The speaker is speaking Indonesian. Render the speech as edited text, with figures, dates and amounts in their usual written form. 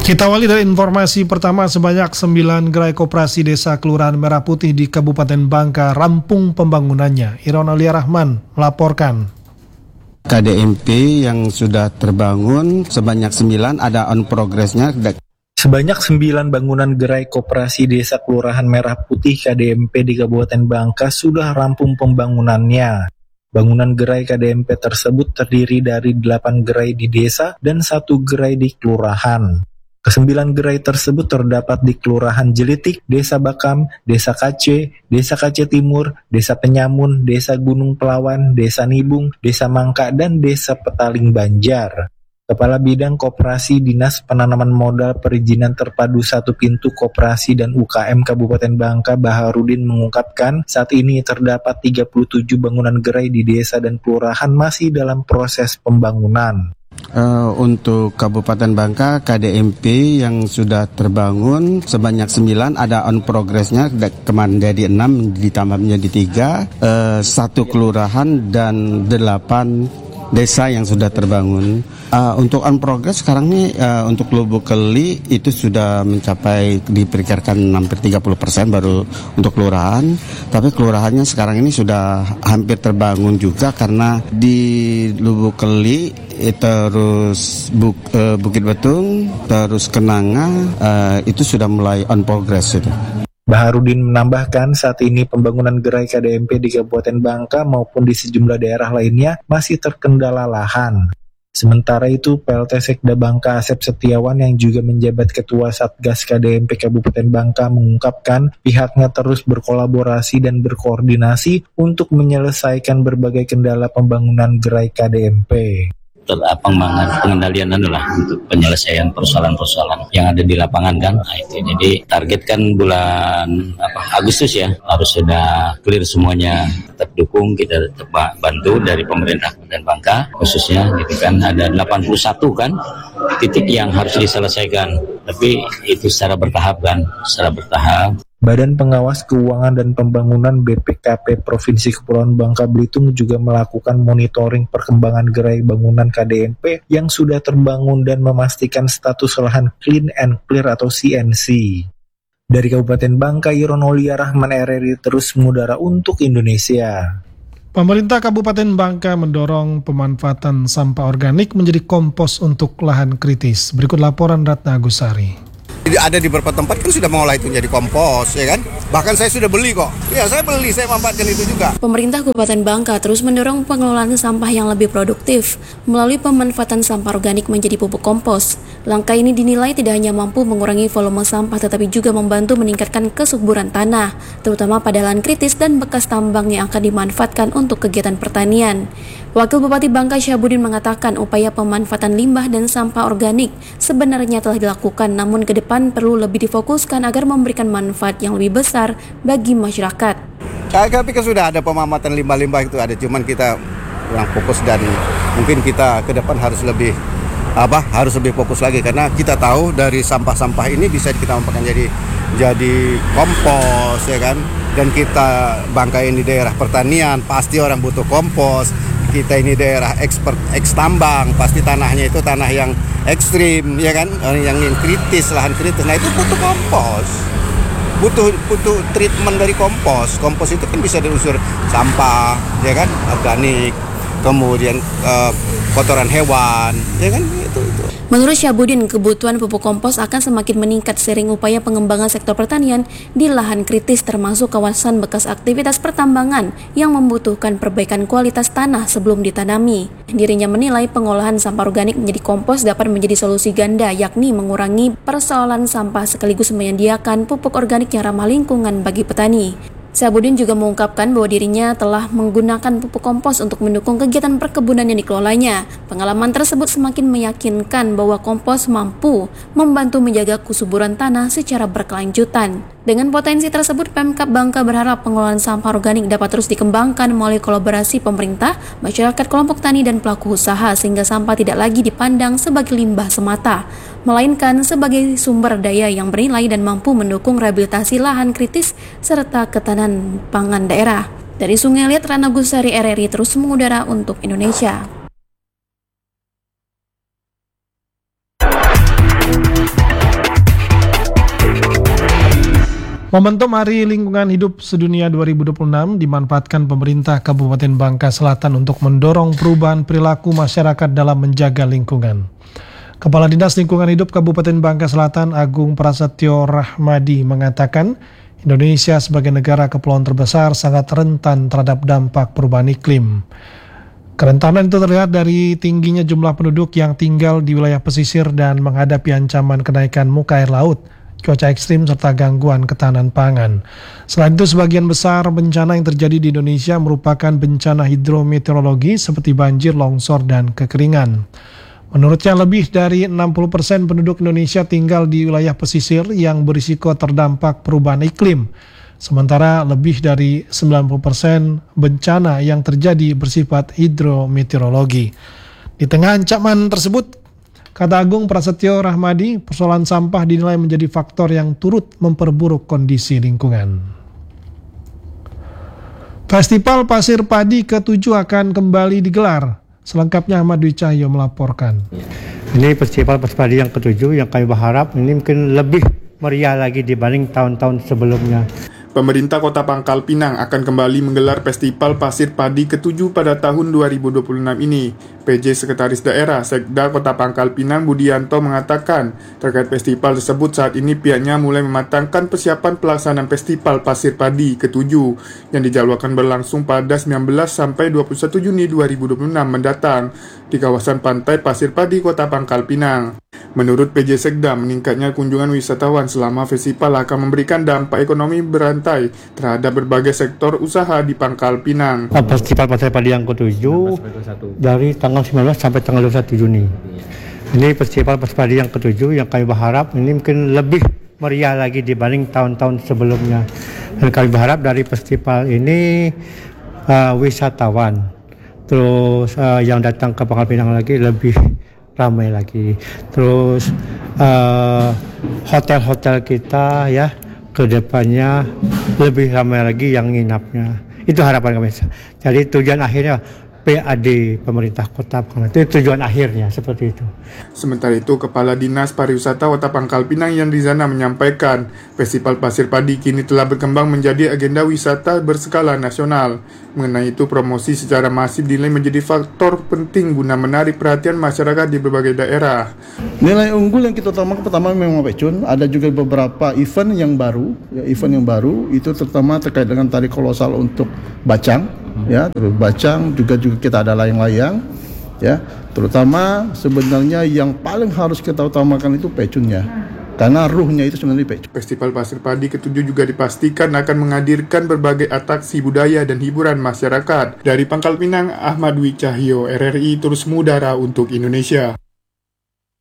Kita awali dari informasi pertama, sebanyak 9 gerai koperasi desa Kelurahan Merah Putih di Kabupaten Bangka rampung pembangunannya. Iron Aulia Rahman melaporkan. KDMP yang sudah terbangun sebanyak 9, ada on progress-nya. Sebanyak 9 bangunan gerai koperasi desa Kelurahan Merah Putih KDMP di Kabupaten Bangka sudah rampung pembangunannya. Bangunan gerai KDMP tersebut terdiri dari 8 gerai di desa dan 1 gerai di kelurahan. Ke-9 gerai tersebut terdapat di Kelurahan Jelitik, Desa Bakam, Desa Kace, Desa Kace Timur, Desa Penyamun, Desa Gunung Pelawan, Desa Nibung, Desa Mangka, dan Desa Petaling Banjar. Kepala Bidang Koperasi Dinas Penanaman Modal Perizinan Terpadu Satu Pintu Koperasi dan UKM Kabupaten Bangka Baharudin mengungkapkan saat ini terdapat 37 bangunan gerai di desa dan kelurahan masih dalam proses pembangunan. Untuk Kabupaten Bangka, KDMP yang sudah terbangun sebanyak 9, ada on progress-nya kemarin jadi 6, ditambah menjadi 3, 1 kelurahan dan 8 desa yang sudah terbangun. Untuk on progress sekarang ini untuk Lubuk Keli itu sudah mencapai diperkirakan hampir 30% baru untuk kelurahan. Tapi kelurahannya sekarang ini sudah hampir terbangun juga karena di Lubuk Keli terus Bukit Betung terus Kenanga itu sudah mulai on progress itu. Baharudin menambahkan saat ini pembangunan gerai KDMP di Kabupaten Bangka maupun di sejumlah daerah lainnya masih terkendala lahan. Sementara itu, PLT Sekda Bangka Asep Setiawan yang juga menjabat Ketua Satgas KDMP Kabupaten Bangka mengungkapkan pihaknya terus berkolaborasi dan berkoordinasi untuk menyelesaikan berbagai kendala pembangunan gerai KDMP. Pengendalian adalah untuk penyelesaian persoalan-persoalan yang ada di lapangan kan. Nah, itu jadi target kan bulan Agustus ya harus sudah clear semuanya. Tetap dukung, kita tetap bantu dari pemerintah dan Bangka khususnya gitu kan, ada 81 kan titik yang harus diselesaikan, tapi itu secara bertahap. Badan Pengawas Keuangan dan Pembangunan BPKP Provinsi Kepulauan Bangka Belitung juga melakukan monitoring perkembangan gerai bangunan KDMP yang sudah terbangun dan memastikan status lahan clean and clear atau CNC. Dari Kabupaten Bangka, Iron Aulia Rahman, RRI terus mengudara untuk Indonesia. Pemerintah Kabupaten Bangka mendorong pemanfaatan sampah organik menjadi kompos untuk lahan kritis. Berikut laporan Ratna Agusari. Ada di beberapa tempat kan sudah mengolah itu menjadi kompos, ya kan? Bahkan saya sudah beli kok. Ya, saya manfaatkan itu juga. Pemerintah Kabupaten Bangka terus mendorong pengelolaan sampah yang lebih produktif melalui pemanfaatan sampah organik menjadi pupuk kompos. Langkah ini dinilai tidak hanya mampu mengurangi volume sampah tetapi juga membantu meningkatkan kesuburan tanah, terutama pada lahan kritis dan bekas tambang yang akan dimanfaatkan untuk kegiatan pertanian. Wakil Bupati Bangka Syahabudin mengatakan upaya pemanfaatan limbah dan sampah organik sebenarnya telah dilakukan, namun ke depan perlu lebih difokuskan agar memberikan manfaat yang lebih besar bagi masyarakat. Tapi kan sudah ada pemanfaatan limbah-limbah itu ada, cuman kita kurang fokus dan mungkin kita ke depan harus lebih fokus lagi karena kita tahu dari sampah-sampah ini bisa kita manfaatkan jadi kompos, ya kan? Dan kita Bangka ini daerah pertanian, pasti orang butuh kompos. Kita ini daerah eks tambang, pasti tanahnya itu tanah yang ekstrim, ya kan, yang kritis, lahan kritis. Nah itu butuh kompos, butuh treatment dari kompos. Kompos itu kan bisa dari unsur sampah, ya kan, organik, kemudian kotoran hewan, ya kan, itu. Menurut Syahabudin, kebutuhan pupuk kompos akan semakin meningkat seiring upaya pengembangan sektor pertanian di lahan kritis termasuk kawasan bekas aktivitas pertambangan yang membutuhkan perbaikan kualitas tanah sebelum ditanami. Dirinya menilai pengolahan sampah organik menjadi kompos dapat menjadi solusi ganda, yakni mengurangi persoalan sampah sekaligus menyediakan pupuk organik yang ramah lingkungan bagi petani. Syahabudin juga mengungkapkan bahwa dirinya telah menggunakan pupuk kompos untuk mendukung kegiatan perkebunan yang dikelolanya. Pengalaman tersebut semakin meyakinkan bahwa kompos mampu membantu menjaga kesuburan tanah secara berkelanjutan. Dengan potensi tersebut, Pemkab Bangka berharap pengelolaan sampah organik dapat terus dikembangkan melalui kolaborasi pemerintah, masyarakat, kelompok tani, dan pelaku usaha sehingga sampah tidak lagi dipandang sebagai limbah semata, melainkan sebagai sumber daya yang bernilai dan mampu mendukung rehabilitasi lahan kritis serta ketahanan pangan daerah. Dari Sungai Liat, Ratna Agusari, RRI terus mengudara untuk Indonesia. Momentum Hari Lingkungan Hidup Sedunia 2026 dimanfaatkan pemerintah Kabupaten Bangka Selatan untuk mendorong perubahan perilaku masyarakat dalam menjaga lingkungan. Kepala Dinas Lingkungan Hidup Kabupaten Bangka Selatan Agung Prasetyo Rahmadi mengatakan, Indonesia sebagai negara kepulauan terbesar sangat rentan terhadap dampak perubahan iklim. Kerentanan itu terlihat dari tingginya jumlah penduduk yang tinggal di wilayah pesisir dan menghadapi ancaman kenaikan muka air laut, cuaca ekstrim, serta gangguan ketahanan pangan. Selain itu, sebagian besar bencana yang terjadi di Indonesia merupakan bencana hidrometeorologi seperti banjir, longsor, dan kekeringan. Menurutnya, lebih dari 60% penduduk Indonesia tinggal di wilayah pesisir yang berisiko terdampak perubahan iklim. Sementara lebih dari 90% bencana yang terjadi bersifat hidrometeorologi. Di tengah ancaman tersebut, kata Agung Prasetyo Rahmadi, persoalan sampah dinilai menjadi faktor yang turut memperburuk kondisi lingkungan. Festival Pasir Padi ke-7 akan kembali digelar. Selengkapnya Ahmad Dwi Cahyo melaporkan. Ini festival Pasir Padi yang ke-7 yang kami berharap ini mungkin lebih meriah lagi dibanding tahun-tahun sebelumnya. Pemerintah Kota Pangkal Pinang akan kembali menggelar Festival Pasir Padi ke-7 pada tahun 2026 ini. PJ Sekretaris Daerah Sekda Kota Pangkal Pinang Budianto mengatakan, terkait festival tersebut saat ini pihaknya mulai mematangkan persiapan pelaksanaan Festival Pasir Padi ke-7 yang dijadwalkan berlangsung pada 19 sampai 21 Juni 2026 mendatang di kawasan Pantai Pasir Padi Kota Pangkal Pinang. Menurut PJ Sekda, meningkatnya kunjungan wisatawan selama festival akan memberikan dampak ekonomi berantai terhadap berbagai sektor usaha di Pangkal Pinang. Festival Pasir Padi yang ke-7 dari tanggal 19 sampai tanggal 21 Juni. Ini festival Pasir Padi yang ke-7 yang kami berharap ini mungkin lebih meriah lagi dibanding tahun-tahun sebelumnya. Dan kami berharap dari festival ini wisatawan terus yang datang ke Pangkal Pinang lagi lebih ramai lagi. Terus hotel-hotel kita ya ke depannya lebih ramai lagi yang nginapnya. Itu harapan kami. Jadi tujuan akhirnya PAD pemerintah kota Pangkal, itu tujuan akhirnya seperti itu. Sementara itu, Kepala Dinas Pariwisata Kota Pangkal Pinang Yandrizana menyampaikan, Festival Pasir Padi kini telah berkembang menjadi agenda wisata berskala nasional. Mengenai itu, promosi secara masif dinilai menjadi faktor penting guna menarik perhatian masyarakat di berbagai daerah. Nilai unggul yang kita utamakan pertama memang Pecun, ada juga beberapa event yang baru, itu terutama terkait dengan tari kolosal untuk Bacang, ya, terus Bacang juga kita ada layang-layang, ya, terutama sebenarnya yang paling harus kita utamakan itu Pecunnya, karena ruhnya itu sebenarnya Pecun. Festival Pasir Padi ke-7 juga dipastikan akan menghadirkan berbagai atraksi budaya dan hiburan masyarakat. Dari Pangkal Pinang, Ahmad Dwi Cahyo, RRI terus mengudara untuk Indonesia.